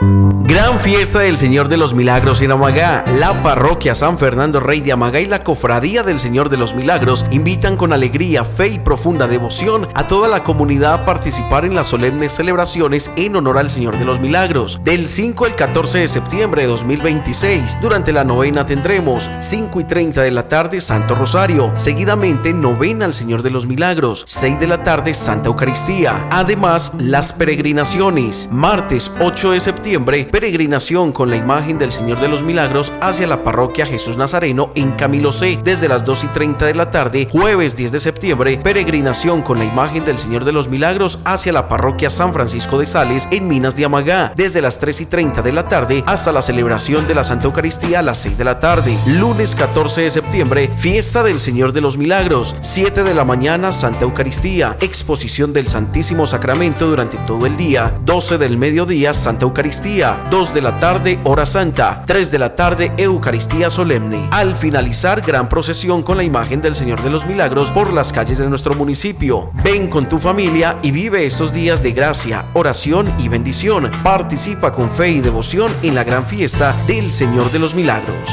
Gran fiesta del Señor de los Milagros en Amagá. La parroquia San Fernando Rey de Amagá y la Cofradía del Señor de los Milagros invitan con alegría, fe y profunda devoción a toda la comunidad a participar en las solemnes celebraciones en honor al Señor de los Milagros. Del 5 al 14 de septiembre de 2026, durante la novena tendremos 5:30 de la tarde Santo Rosario, seguidamente novena al Señor de los Milagros, 6 de la tarde Santa Eucaristía. Además, las peregrinaciones. Martes 8 de septiembre, peregrinación con la imagen del Señor de los Milagros hacia la parroquia Jesús Nazareno en Camilo C desde las 2:30 de la tarde. Jueves 10 de septiembre, peregrinación con la imagen del Señor de los Milagros hacia la parroquia San Francisco de Sales en Minas de Amagá desde las 3:30 de la tarde hasta la celebración de la Santa Eucaristía a las 6 de la tarde. Lunes 14 de septiembre, fiesta del Señor de los Milagros, 7 de la mañana Santa Eucaristía, exposición del Santísimo Sacramento durante todo el día. 12 del mediodía Santa Eucaristía, 2 de la tarde Hora Santa, 3 de la tarde Eucaristía Solemne. Al finalizar, gran procesión con la imagen del Señor de los Milagros por las calles de nuestro municipio. Ven con tu familia y vive estos días de gracia, oración y bendición. Participa con fe y devoción en la gran fiesta del Señor de los Milagros.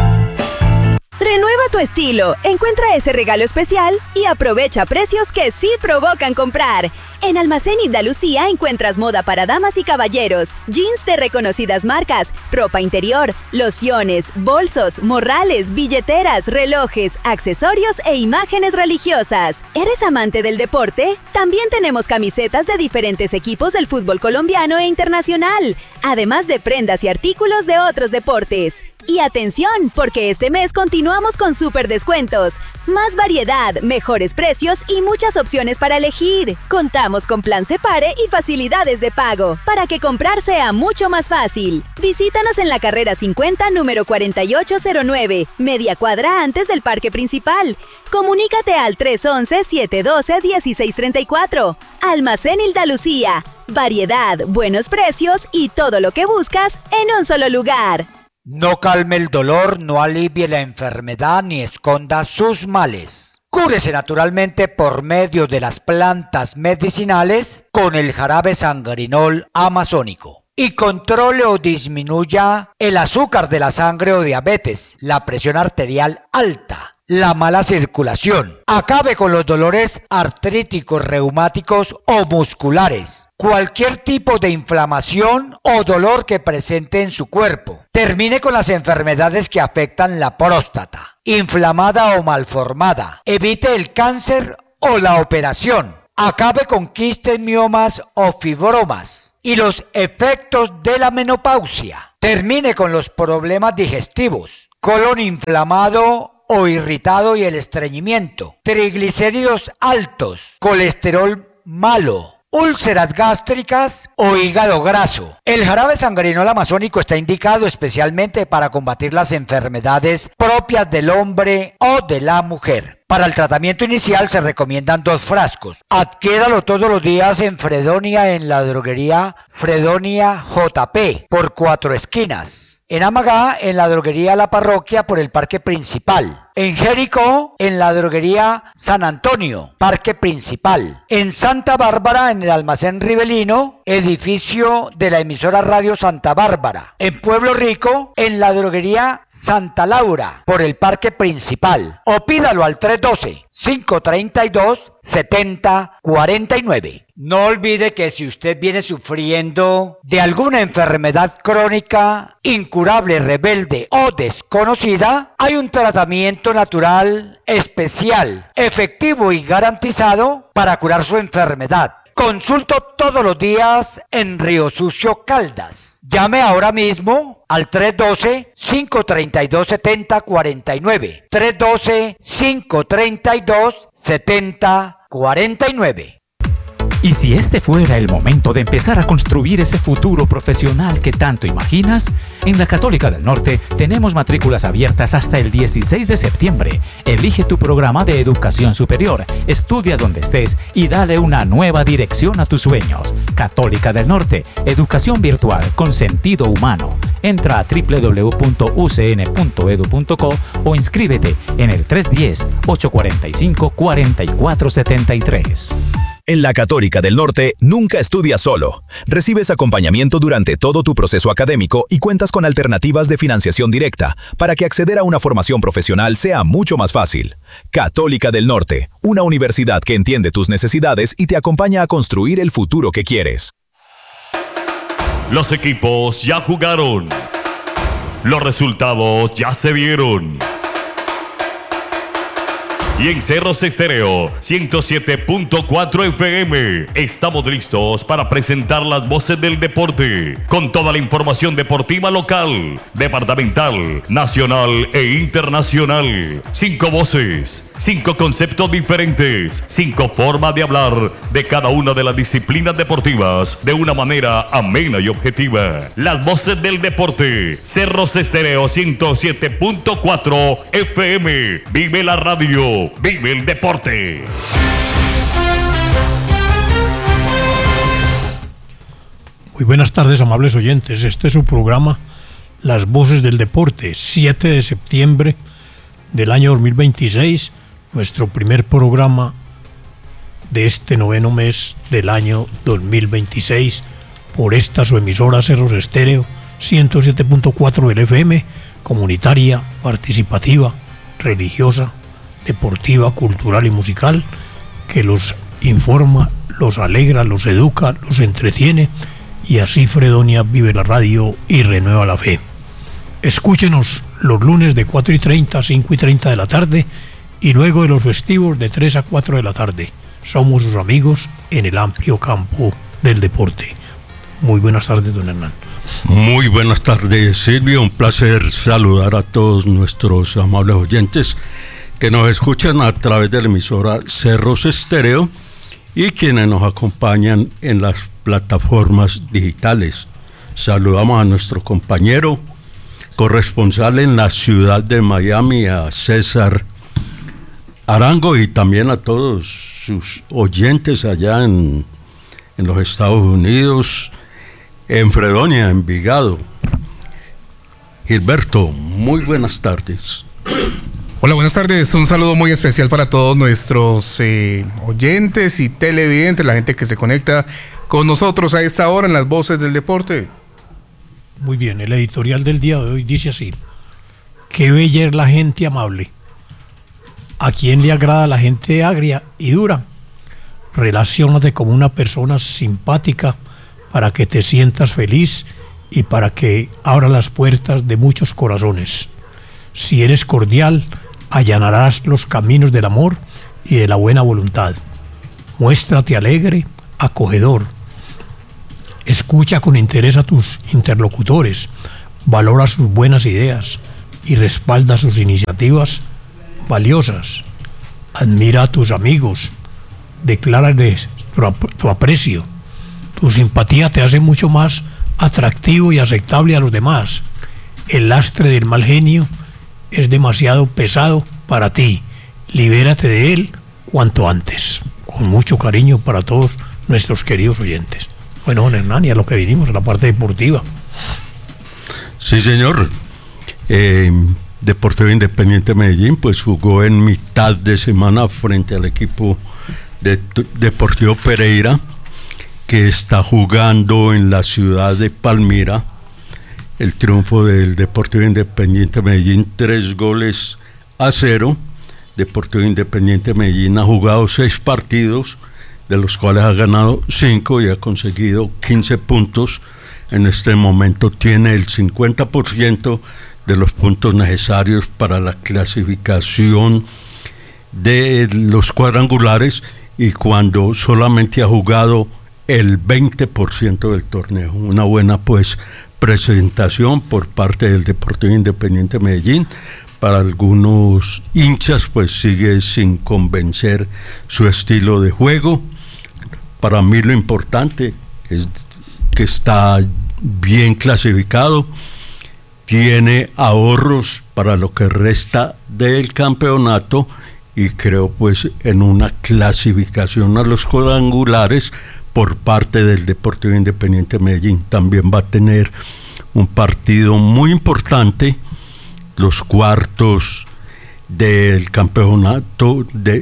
Renueva tu estilo, encuentra ese regalo especial y aprovecha precios que sí provocan comprar. En Almacén Hilda Lucía encuentras moda para damas y caballeros, jeans de reconocidas marcas, ropa interior, lociones, bolsos, morrales, billeteras, relojes, accesorios e imágenes religiosas. ¿Eres amante del deporte? También tenemos camisetas de diferentes equipos del fútbol colombiano e internacional, además de prendas y artículos de otros deportes. Y atención, porque este mes continuamos con súper descuentos. Más variedad, mejores precios y muchas opciones para elegir. Contamos con plan Separe y facilidades de pago, para que comprar sea mucho más fácil. Visítanos en la carrera 50, número 4809, media cuadra antes del parque principal. Comunícate al 311-712-1634. Almacén Hilda Lucía. Variedad, buenos precios y todo lo que buscas en un solo lugar. No calme el dolor, no alivie la enfermedad ni esconda sus males. Cúrese naturalmente por medio de las plantas medicinales con el jarabe sangrinol amazónico. Y controle o disminuya el azúcar de la sangre o diabetes, la presión arterial alta, la mala circulación. Acabe con los dolores artríticos, reumáticos o musculares. Cualquier tipo de inflamación o dolor que presente en su cuerpo. Termine con las enfermedades que afectan la próstata, inflamada o malformada. Evite el cáncer o la operación. Acabe con quistes, miomas o fibromas y los efectos de la menopausia. Termine con los problemas digestivos, colon inflamado o irritado y el estreñimiento, triglicéridos altos, colesterol malo, úlceras gástricas o hígado graso. El jarabe sangrinol amazónico está indicado especialmente para combatir las enfermedades propias del hombre o de la mujer. Para el tratamiento inicial se recomiendan 2 frascos. Adquiéralo todos los días en Fredonia, en la droguería Fredonia JP, por 4 esquinas. En Amagá, en la droguería La Parroquia, por el parque principal. En Jericó, en la droguería San Antonio, parque principal. En Santa Bárbara, en el almacén Rivelino, edificio de la emisora Radio Santa Bárbara. En Pueblo Rico, en la droguería Santa Laura, por el parque principal. O pídalo al 312-532-7049. No olvide que si usted viene sufriendo de alguna enfermedad crónica, incurable, rebelde o desconocida, hay un tratamiento natural especial, efectivo y garantizado para curar su enfermedad. Consulto todos los días en Río Sucio, Caldas. Llame ahora mismo al 312-532-7049. 312-532-7049. Y si este fuera el momento de empezar a construir ese futuro profesional que tanto imaginas, en la Católica del Norte tenemos matrículas abiertas hasta el 16 de septiembre. Elige tu programa de educación superior, estudia donde estés y dale una nueva dirección a tus sueños. Católica del Norte, educación virtual con sentido humano. Entra a www.ucn.edu.co o inscríbete en el 310-845-4473. En la Católica del Norte, nunca estudias solo. Recibes acompañamiento durante todo tu proceso académico y cuentas con alternativas de financiación directa para que acceder a una formación profesional sea mucho más fácil. Católica del Norte, una universidad que entiende tus necesidades y te acompaña a construir el futuro que quieres. Los equipos ya jugaron. Los resultados ya se vieron. Y en Cerros Estéreo 107.4 FM estamos listos para presentar las voces del deporte con toda la información deportiva local, departamental, nacional e internacional. 5 voces, 5 conceptos diferentes, 5 formas de hablar de cada una de las disciplinas deportivas de una manera amena y objetiva. Las voces del deporte, Cerros Estéreo 107.4 FM. Vive la radio. Vive el deporte. Muy buenas tardes, amables oyentes. Este es su programa Las Voces del Deporte, 7 de septiembre del año 2026, nuestro primer programa de este noveno mes del año 2026 por esta su emisora Cerros Estéreo 107.4 del FM, comunitaria, participativa, religiosa, deportiva, cultural y musical, que los informa, los alegra, los educa, los entretiene, y así Fredonia vive la radio y renueva la fe. Escúchenos los lunes de 4:30 a 5:30 de la tarde y luego de los festivos de 3 a 4 de la tarde. Somos sus amigos en el amplio campo del deporte. Muy buenas tardes, don Hernán. Muy buenas tardes, Silvio. Un placer saludar a todos nuestros amables oyentes que nos escuchan a través de la emisora Cerros Estéreo y quienes nos acompañan en las plataformas digitales. Saludamos a nuestro compañero corresponsal en la ciudad de Miami, a César Arango, y también a todos sus oyentes allá en los Estados Unidos, en Fredonia, Envigado. Gilberto, muy buenas tardes. Hola, buenas tardes. Un saludo muy especial para todos nuestros oyentes y televidentes, la gente que se conecta con nosotros a esta hora en las voces del deporte. Muy bien, el editorial del día de hoy dice así: qué bella es la gente amable. ¿A quién le agrada la gente agria y dura? Relaciónate con una persona simpática para que te sientas feliz y para que abra las puertas de muchos corazones. Si eres cordial, allanarás los caminos del amor y de la buena voluntad. Muéstrate alegre, acogedor. Escucha con interés a tus interlocutores, valora sus buenas ideas y respalda sus iniciativas valiosas. Admira a tus amigos, declárales tu aprecio. Tu simpatía te hace mucho más atractivo y aceptable a los demás. El lastre del mal genio es demasiado pesado para ti. Libérate de él cuanto antes. Con mucho cariño para todos nuestros queridos oyentes. Bueno, don Hernán, y a lo que vinimos, a la parte deportiva. Sí, señor. Deportivo Independiente Medellín pues jugó en mitad de semana frente al equipo de Deportivo Pereira, que está jugando en la ciudad de Palmira. El triunfo del Deportivo Independiente Medellín, 3-0. Deportivo Independiente Medellín ha jugado 6 partidos, de los cuales ha ganado 5 y ha conseguido 15 puntos. En este momento tiene el 50% de los puntos necesarios para la clasificación de los cuadrangulares, y cuando solamente ha jugado el 20% del torneo. Una buena pues presentación por parte del Deportivo Independiente Medellín. Para algunos hinchas pues sigue sin convencer su estilo de juego. Para mí lo importante es que está bien clasificado, tiene ahorros para lo que resta del campeonato, y creo pues en una clasificación a los cuadrangulares por parte del Deportivo Independiente Medellín. También va a tener un partido muy importante, los cuartos del campeonato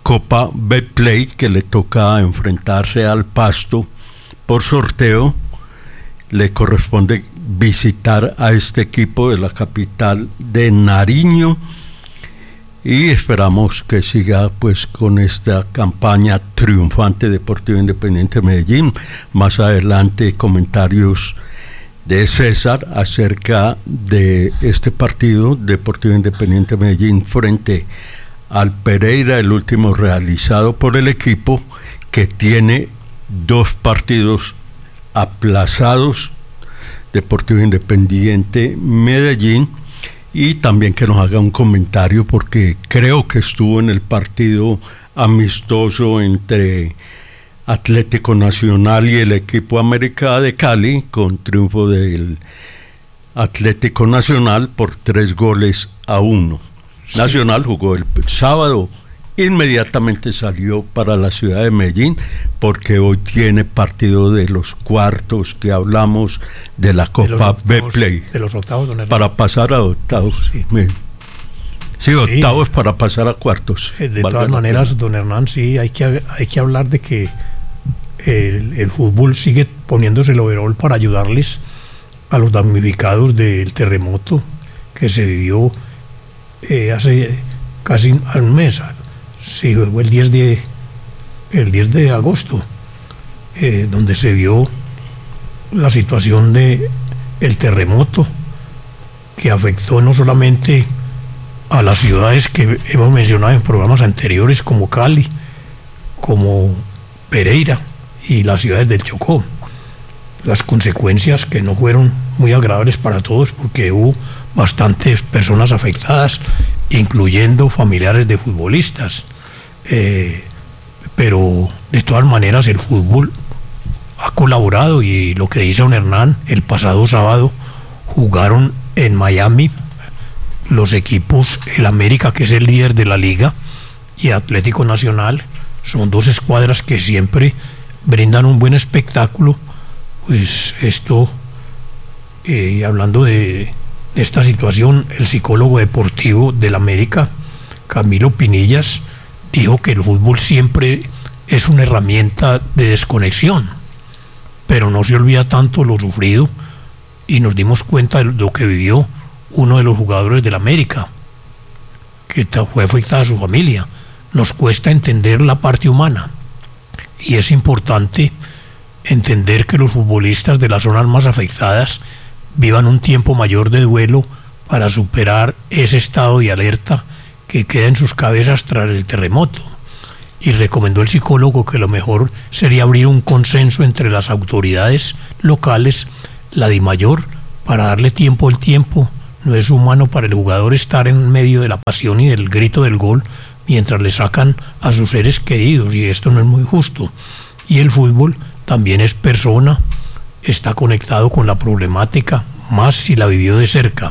Copa Betplay, que le toca enfrentarse al Pasto por sorteo. Le corresponde visitar a este equipo de la capital de Nariño y esperamos que siga pues con esta campaña triunfante Deportivo Independiente Medellín. Más adelante comentarios de César acerca de este partido Deportivo Independiente Medellín frente al Pereira, el último realizado por el equipo, que tiene 2 partidos aplazados, Deportivo Independiente Medellín, y también que nos haga un comentario porque creo que estuvo en el partido amistoso entre Atlético Nacional y el equipo América de Cali, con triunfo del Atlético Nacional por 3-1. Sí. Nacional jugó el sábado, inmediatamente salió para la ciudad de Medellín porque hoy tiene partido de los cuartos que hablamos de la Copa Betplay. De los octavos, para pasar a octavos. Sí, sí, octavos para pasar a cuartos. De todas maneras, don Hernán, sí, hay que hablar de que el fútbol sigue poniéndose el overol para ayudarles a los damnificados del terremoto que se vivió hace casi un mes. Sí, fue el 10 de agosto, donde se vio la situación de el terremoto que afectó no solamente a las ciudades que hemos mencionado en programas anteriores como Cali, como Pereira y las ciudades del Chocó. Las consecuencias que no fueron muy agradables para todos porque hubo bastantes personas afectadas, incluyendo familiares de futbolistas. Pero de todas maneras el fútbol ha colaborado, y lo que dice don Hernán, el pasado sábado jugaron en Miami los equipos, el América, que es el líder de la liga, y Atlético Nacional. Son 2 escuadras que siempre brindan un buen espectáculo. Pues esto, hablando de esta situación, el psicólogo deportivo del América, Camilo Pinillas, dijo que el fútbol siempre es una herramienta de desconexión, pero no se olvida tanto lo sufrido, y nos dimos cuenta de lo que vivió uno de los jugadores del América, que fue afectada a su familia. Nos cuesta entender la parte humana, y es importante entender que los futbolistas de las zonas más afectadas vivan un tiempo mayor de duelo para superar ese estado de alerta que queda en sus cabezas tras el terremoto. Y recomendó el psicólogo que lo mejor sería abrir un consenso entre las autoridades locales, la DIMAYOR, para darle tiempo al tiempo. No es humano para el jugador estar en medio de la pasión y del grito del gol mientras le sacan a sus seres queridos, y esto no es muy justo. Y el fútbol también es persona, está conectado con la problemática, más si la vivió de cerca.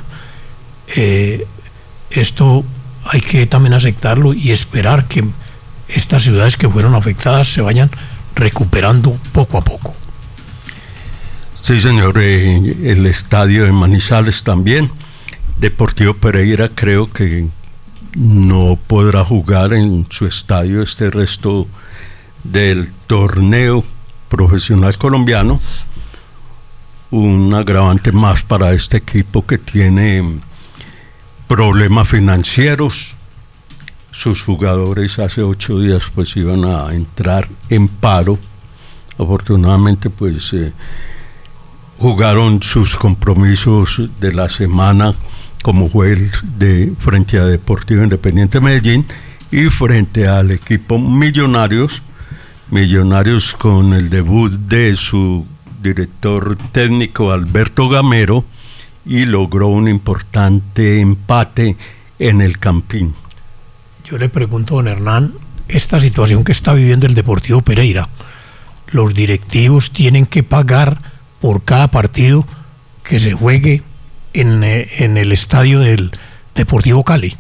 Esto hay que también aceptarlo y esperar que estas ciudades que fueron afectadas se vayan recuperando poco a poco. Sí, señor, el estadio de Manizales también. Deportivo Pereira creo que no podrá jugar en su estadio este resto del torneo profesional colombiano. Un agravante más para este equipo que tiene problemas financieros. Sus jugadores hace 8 días pues iban a entrar en paro. Afortunadamente pues jugaron sus compromisos de la semana, como fue el de frente a Deportivo Independiente Medellín y frente al equipo Millonarios con el debut de su director técnico Alberto Gamero, y logró un importante empate en el Campín. Yo le pregunto a don Hernán, esta situación que está viviendo el Deportivo Pereira, ¿los directivos tienen que pagar por cada partido que se juegue en el estadio del Deportivo Cali?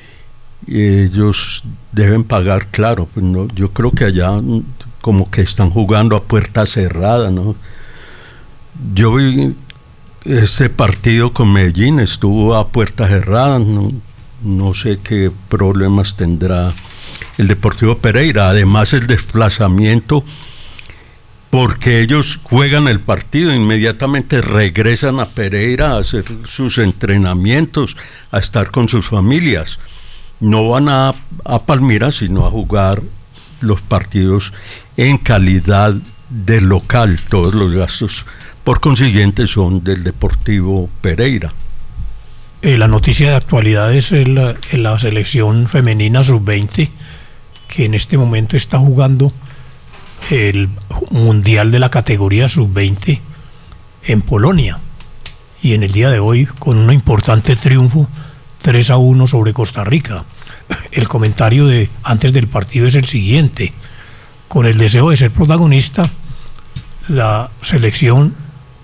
Ellos deben pagar, claro, pues no, yo creo que allá como que están jugando a puerta cerrada, ¿no? Yo vi ese partido con Medellín, estuvo a puerta cerrada, no sé qué problemas tendrá el Deportivo Pereira. Además, el desplazamiento, porque ellos juegan el partido, inmediatamente regresan a Pereira a hacer sus entrenamientos, a estar con sus familias. No van a Palmira, sino a jugar los partidos en calidad de local. Todos los gastos, por consiguiente, son del Deportivo Pereira. La noticia de actualidad es la selección femenina sub-20, que en este momento está jugando el mundial de la categoría sub-20 en Polonia, y en el día de hoy con un importante triunfo 3-1 sobre Costa Rica. El comentario de antes del partido es el siguiente: con el deseo de ser protagonista, la selección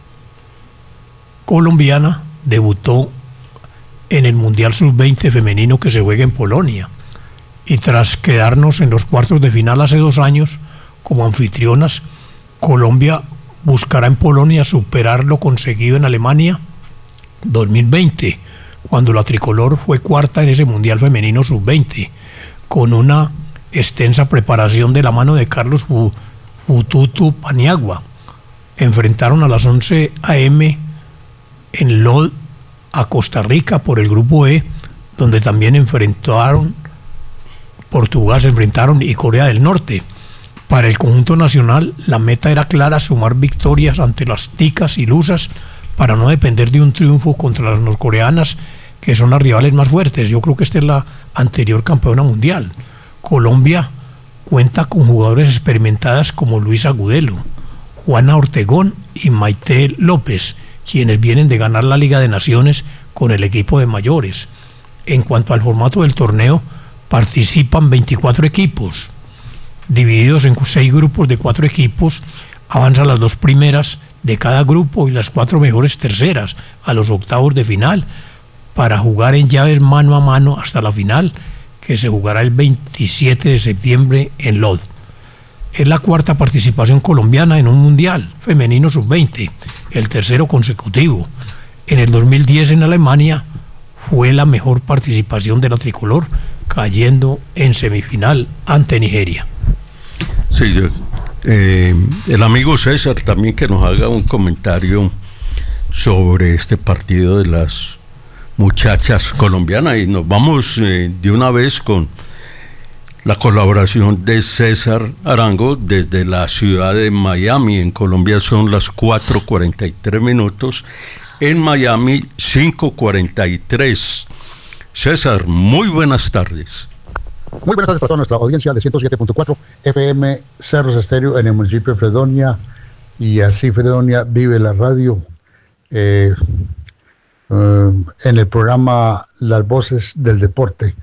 colombiana debutó en el mundial sub-20 femenino que se juega en Polonia, y tras quedarnos en los cuartos de final hace 2 años como anfitrionas, Colombia buscará en Polonia superar lo conseguido en Alemania 2020, cuando la tricolor fue cuarta en ese mundial femenino sub-20, con una extensa preparación de la mano de Carlos Bututu Paniagua. Enfrentaron a las 11 a.m. en Lod a Costa Rica por el grupo E, donde también Portugal se enfrentaron y Corea del Norte. Para el conjunto nacional, la meta era clara: sumar victorias ante las ticas y lusas para no depender de un triunfo contra las norcoreanas, que son las rivales más fuertes. Yo creo que esta es la anterior campeona mundial. Colombia cuenta con jugadores experimentadas como Luisa Agudelo, Juana Ortegón y Maite López, quienes vienen de ganar la Liga de Naciones con el equipo de mayores. En cuanto al formato del torneo, participan 24 equipos, divididos en 6 grupos de 4 equipos. Avanzan las 2 primeras de cada grupo y las 4 mejores terceras a los octavos de final, para jugar en llaves mano a mano hasta la final, que se jugará el 27 de septiembre en Lod. Es la 4ª participación colombiana en un mundial femenino sub-20, el 3º consecutivo. En el 2010 en Alemania fue la mejor participación de la tricolor, cayendo en semifinal ante Nigeria. Sí, el amigo César también que nos haga un comentario sobre este partido de las muchachas colombianas, y nos vamos de una vez con la colaboración de César Arango desde la ciudad de Miami. En Colombia son las 4:43 minutos, en Miami 5:43. César, muy buenas tardes. Muy buenas tardes para toda nuestra audiencia de 107.4 FM Cerros Estéreo en el municipio de Fredonia, y así Fredonia vive la radio, en el programa Las Voces del Deporte.